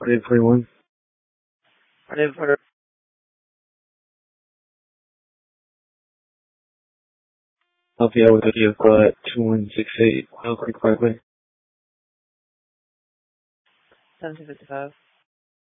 4841. Help you out with a vehicle at 2168 Mill Creek Parkway. 1755.